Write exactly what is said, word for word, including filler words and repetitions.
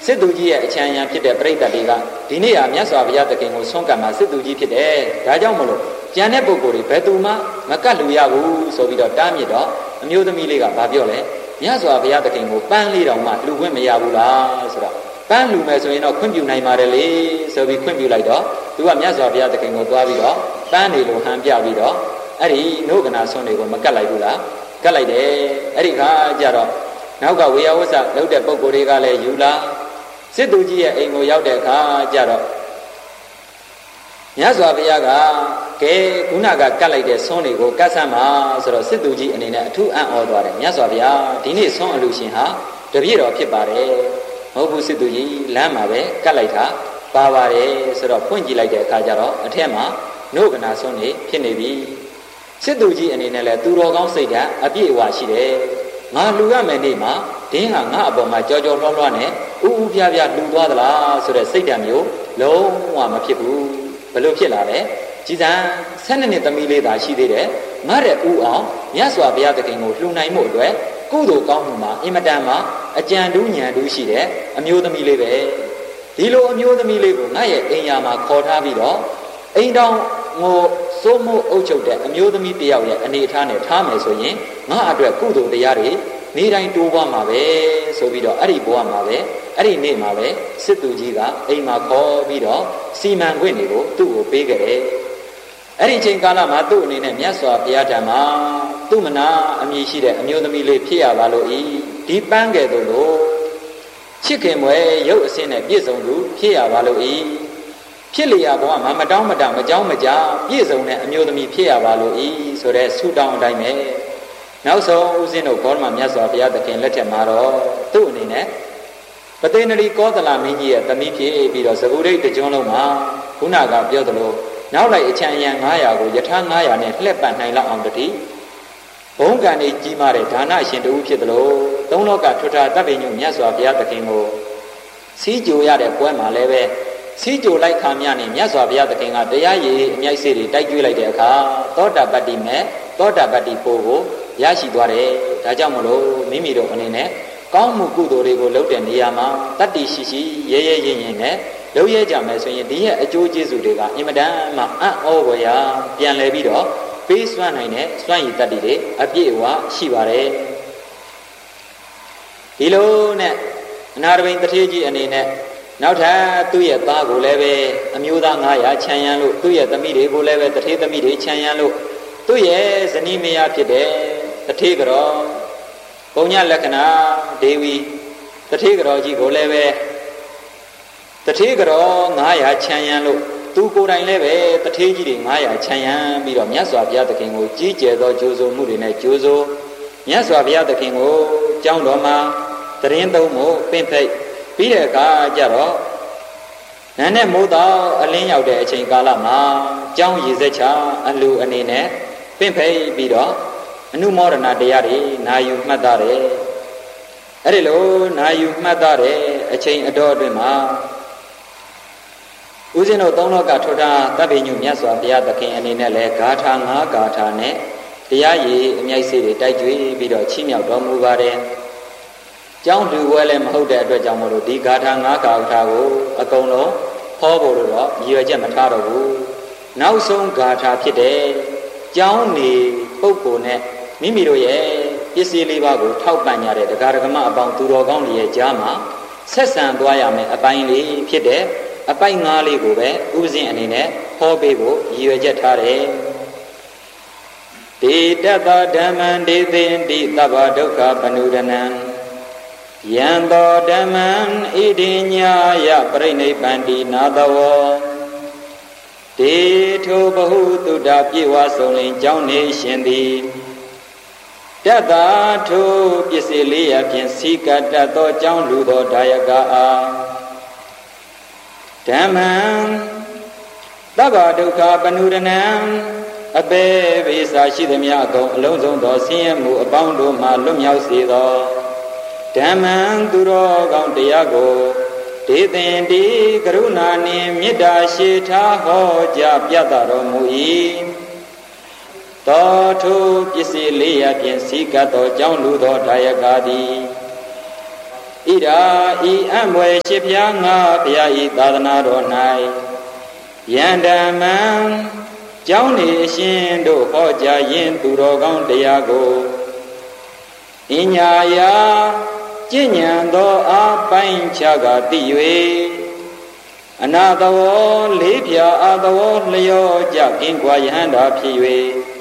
စစ်သူကြီးရဲ့အချမ်းရံဖြစ်တဲ့ပြိတ္တတွေကဒီနေ့ဟာမြတ်စွာဘုရားသခင်ကိုဆွမ်းကပ်မှာစစ်သူကြီးဖြစ်တယ်ဒါကြောင့်မလို့ကျန်တဲ့ပုဂ္ဂိုလ်တွေဘယ်သူမှမကတ်လူရဘူးဆိုပြီးတော့တားမြစ်တော့အမျိုးသမီးလေးကဘာပြောလဲမြတ်စွာဘုရားသခင်ကိုပန်းလေးတောင်မှလူခွင့်မရဘူးလားဆိုတော့ပန်းလူမယ်ဆိုရင်တော့ခွင့်ပြုနိုင်ပါတယ်လေဆိုပြီးခွင့်ပြုလိုက်တော့သူကမြတ်စွာဘုရားသခင်ကိုသွားပြီးတော့ပန်းနေလိုဟန်ပြပြီးတော့အဲ့ဒီနှုတ်ကနာဆွမ်းတွေကိုမကတ်လိုက်ဘူးလားကတ်လိုက်တယ်အဲ့ဒီခါကျတော့နောက်ကဝေယဝဆလုပ်တဲ့ပုဂ္ဂိုလ်တွေကလည်းယူလာစစ်သူကြီးရဲ့အိမ်ကိုရောက်တဲ့အခါကျတော့မြတ်စွာဘုရားကကဲခုနကကတ်လိုက်တဲ့ဆွမ်းတွေကိုကတ်ဆမ်းပါဆိုတော့စစ်သူကြီးအနေနဲ့အထူးအံ့ဩသွားတယ်မြတ်စွာဘုရားဒီနေ့ဆွမ်းအလူရှင်ဟာတပည့်တော်ဖြစ်ပါတယ်မဟုတ်ဘူးစစ်သူကြီးလမ်းမှာပဲကတ်လိုက်တာပါပါတယ်ဆိုတော့ဖွင့်ကြည့်လိုက်တဲ့အခါကျတော့အထက်မှာနှုတ်ကနာဆွမ်းနေဖြစ်နေပြီစစ်သူကြီးအနေနဲ့လည်းသူတော်ကောင်းစိတ်ဓာတ်အပြည့်အဝရှိတယ်ငါလူရမယ်နေ့မှာဒင်းဟာငါအပေါ်မှာကြောကြောလွှားလွှားနဲ့ဥဥပြပြလူသွားသလားဆိုတဲ့စိတ်ဓာတ်မျိုးလုံးဝမဖြစ်ဘူးဘလို့ဖြစ်လာလဲကြည်စံဆယ်နှစ်သမီးလေးသာရှိသေးတယ်ငါတဲ့ဥအောင်မြတ်စွာဘုရားသခင်ကိုလှူနိုင်မှုအတွက်ကုသိုလ်ကောင်းမှုမှာအင်မတန်မှအကြံတူးညံတူးရှိတဲ့အမျိုးသမီးလေးပဲဒီလိုအမျိုးသမီးလေးကိုငါရဲ့အိမ်ယာမှာခေါ်ထားပြီးတော့အိမ်တော်ငိုစိုးမိုးအုပ်ချုပ်တဲ့အမျိုးသမီးတယောက်ရဲ့အနေအထားနဲ့ထားမယ်ဆိုရင်ငါအတွက်ကုသိုလ်တရားတွေနေတိုင်းတိုးပွားမှာပဲဆိုပြီးတော့အဲ့ဒီဘဝမှာပဲအဲ့ဒီနေ့မှာပဲစစ်သူကြီးကအိမ်မှာခေါ်ပြီးတော့စီမံခွင့်တွေကိုသူ့ကိုပေးခဲ့တယ်အဲ့ဒီချိန်ကာလမှာသူ့အနေနဲ့မြတ်စွာဘုရားထံမှာသူ့မနာအမည်ရှိတဲ့အမျိုးသမီးလေးဖြစ်ရပါလို့ဤဒီပန်းကဲ့သို့လို့ချစ်ခင်မွယ်ရုပ်အစင်းနဲ့ပြည့်စုံသူဖြစ်ရပါလို့ဤဖြစ်လျာဘဝမှာမတောင်းမတမကြောင်းမကြပြည့်စုံတဲ့အမျိုးသမီးဖြစ်ရပါလို့ဤဆိုတဲ့ဆုတောင်းအတိုင်းပဲနောက်ဆုံးဦးဇင်းတို့ဘောဓမမြတ်စွာဘုရားသခင်လက်ထက်မှာတော့သူ့အနေနဲ့ပသိဏရီကောသလမင်းကြီးရဲ့သမီးဖြစ်ပြီးတော့ဇဂုရိတ်တကျွန်းလုံးမှာခုနကပြောသလိုနောက်လိုက်အချမ်းအယံငါးရာကိုယထာငါးရာနဲ့လှည့်ပတ်နိုင်လောက်အောင်တတိဘုံကံဤကြီးမားတဲ့ဒါနရှင်တူဖြစ်သလိုသုံးလောကထွဋ္ဌာတပ်ပင်ညုမြတ်စွာဘုရားသခင်ကိုစီးကြိုရတဲ့ပွဲမှာလည်းပဲစီးကြိုလိုက်ခါမြနဲ့မြတ်စွာဘုရားသခင်ကတရားရည်အမြိုက်စေးတွေတိုက်ကျွေးလိုက်တဲ့အခါသောတာပတ္တိမဲ့သောတာပတ္တိပို့ကိုရရှိသွားတယ်ဒါကြောင့်မလို့မိမိတို့အနေနဲ့ကောင်းမှုကုသိုလ်တွေကိုလုပ်တဲ့နေရာမှာတတ္တိရှိရှိရဲရဲရင့်ရင့်နဲ့လုပ်ရကြမယ်ဆိုရင်ဒီရဲ့အကျိုးကျေးဇူးတွေကအင်မတန်မှအံ့ဩဖွယ်ရာပြန်လည်ပြီးတော့ပေးစွမ်းနိုင်တဲ့စွမ်းရည်တတ္တိတွေအပြည့်အဝရှိပါတယ်ဒီလိုနဲ့အနာတပိန်တထေးကြီးအနေနဲ့နောက်ထပ်သူ့ရဲ့သားကိုလည်းပဲအမျိုးသားငါးရာခြံရံလို့သူ့ရဲ့သမီးတွေကိုလည်းပဲတထေးသမီးတွေခြံရံလို့သူ့ရဲ့ဇနီးမယားဖြစ်တဲ့တထေးကြောပုံညလက္ခဏာဒေဝီတထေးကြောကြီးကိုလည်းပဲတထေးကြောငါးရာခြံရံလို့သူကိုယ်တိုင်လည်းပဲတထေးကြီးတွေငါးရာခြံရံပြီးတော့မြတ်စွာဘုရားသခင်ကိုကြီးကျယ်သောကြိုးစိုးမှုတွေနဲ့ကြိုးစိုးမြတ်စွာဘုရားသခင်ကိုကျောင်းတော်မှာတရင်သုံးဖို့ပင့်ဖိတ်ပြီးတဲ့အခါကျတော့နာနဲ့မိုးတော်အလင်းရောက်တဲ့အချိန်ကာလမှာကျောင်းရည်စက်ချအလူအနေနဲ့ပင့်ဖိတ်ပြီးတော့အနုမောဒနာတရားတွေနာယူမှတ်သားတယ်အဲ့ဒီလိုနာယူမှတ်သားတဲ့အချိန်အတော်အတွင်းမှာဦးဇင်းတို့သုံးလောကထွဋ္ဌာတပ်ပင်ညုမြတ်စွာဘုရားသခင်အနေနဲ့လည်းဂါထာငါးဂါထာနဲ့တရားရည်အမြိုက်စေးတွေတိုက်ကြွေးပြီးတော့ချီးမြှောက်တော်မူပါတယ်ကျောင်းလူဝဲလည်းမဟုတ်တဲ့အတွက်ကြောင့်မလို့ဒီဂါထာငါးဂါထာကိုအကုန်လုံးဟောဖို့တော့ရည်ရွယ်ချက်မထားတော့ဘူးနောက်ဆုံးဂါထာဖြစ်တဲ့ကျောင်းနေပုဂ္ဂိုလ်နဲ့မိမိတို့ရဲ့ပစ္စည်းလေးပါးကိုထောက်ပံ့ကြတဲ့တရားဓမ္မအပေါင်းသူတော်ကောင်းတွေရဲ့ကြားမှာဆက်ဆံသွားရမယ်အပိုင်းလေးဖြစ်တဲ့အပိုင်းငါးလေးကိုပဲဥပဇင်းအနေနဲ့ဟောပေးဖို့ရည်ရွယ်ချက်ထားတယ်ဒေတတဓမ္မံဒေသင်တိသဗ္ဗဒုက္ခပနုဒနံယံသောဓမ္မံဣဒိညာယပရိနိဗ္ဗန္တိနာသဝောဒေထုဘဟုတုဒ္ဓပြေဝဆုံးလင်ကြောင်းနေရှင်သည်တတ္တာထုပစ္စည်းလေးရဖြင့်စီကတတ်သောကြောင်းလူသောဒါယကအားဓမ္မံသဗ္ဗဒုက္ခပနုဒနံအပေဝိစာရှိသည်များအကုန်အလုံးစုံသောဆင်းရဲမှုအပေါင်းတို့မှလွတ်မြောက်စေသောဓမ္မံသူတော်ကောင်းတရားကိုဒေသင်တိကရုဏာနှင့်မေတ္တာရှိထားဟောကြားပြသတော်မူ၏သောထိုပစ္စည်းလေးရဖြင့်စီကတ်သောကြောင်းလူသောဒါယကသည်ဣဒာဤအံ့ဘွယ်ရှိဖျားငါဘုရားဤသာသနာတော်၌ယန္တမံကျောင်းနေအရှင်တို့ဟောကြားရင်သူတော်ကောင်းတရားကိုအညာယာကျင့်ဉဏ်သောအပိုင်းခြားကသိ၍အနာတဝောလေးဖြာအတဝောလျောကြကင်းကွာယဟန္တာဖြစ်၍